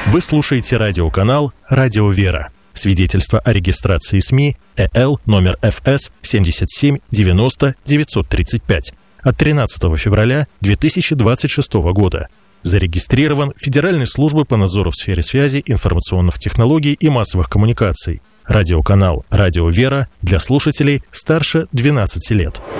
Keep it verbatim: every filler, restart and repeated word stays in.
Вы слушаете радиоканал «Радио Вера». Свидетельство о регистрации СМИ э л номер эф эс семьдесят семь девяносто девятьсот тридцать пять от тринадцатого февраля две тысячи двадцать шестого года. Зарегистрирован Федеральной службой по надзору в сфере связи, информационных технологий и массовых коммуникаций. Радиоканал «Радио Вера» для слушателей старше двенадцати лет.